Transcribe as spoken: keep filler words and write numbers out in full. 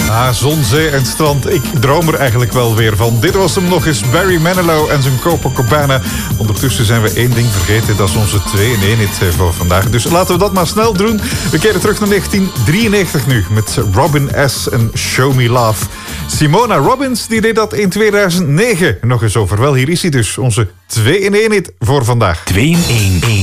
Ah, zon, zee en strand. Ik droom er eigenlijk wel weer van. Dit was hem nog eens, Barry Manilow en zijn Copacabana. Ondertussen zijn we één ding vergeten. Dat is onze twee in één hit voor vandaag. Dus laten we dat maar snel doen. We keren terug naar negentien drieënnegentig nu met Robin S. en Show Me Love. Simona Robbins die deed dat in tweeduizend negen nog eens over. Wel, hier is hij dus, onze twee in één hit voor vandaag. twee in één.